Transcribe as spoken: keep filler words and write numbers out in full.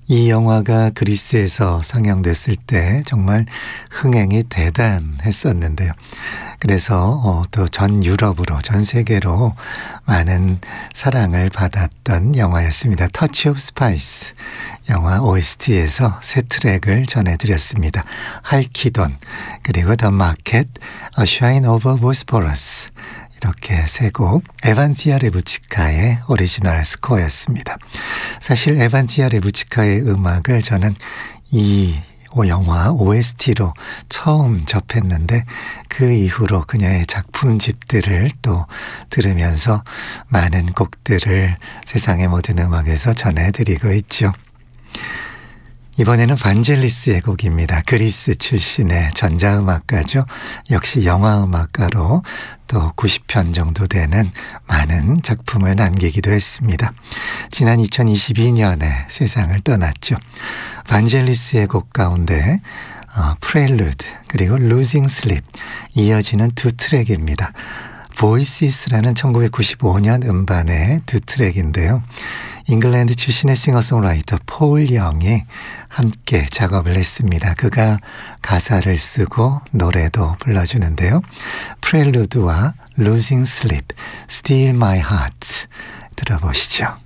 이 영화가 그리스에서 상영됐을 때 정말 흥행이 대단했었는데요. 그래서 어, 또 전 유럽으로, 전 세계로 많은 사랑을 받았던 영화였습니다. 터치 오브 스파이스 영화 오에스티에서 세 트랙을 전해드렸습니다. 할키돈, 그리고 더 마켓, A Shine Over Bosporus, 이렇게 세 곡 에반시아 레부치카의 오리지널 스코어였습니다. 사실 에반시아 레부치카의 음악을 저는 이 영화 오에스티로 처음 접했는데 그 이후로 그녀의 작품집들을 또 들으면서 많은 곡들을 세상의 모든 음악에서 전해드리고 있죠. 이번에는 반젤리스의 곡입니다. 그리스 출신의 전자음악가죠. 역시 영화음악가로 또 구십 편 정도 되는 많은 작품을 남기기도 했습니다. 지난 이천이십이 년에 세상을 떠났죠. 반젤리스의 곡 가운데 어, 프렐루드 그리고 Losing Sleep 이어지는 두 트랙입니다. Voices라는 천구백구십오 년 음반의 두 트랙인데요. 잉글랜드 출신의 싱어송라이터 폴 영이 함께 작업을 했습니다. 그가 가사를 쓰고 노래도 불러주는데요. 프렐루드와 Losing Sleep, Steal My Heart 들어보시죠.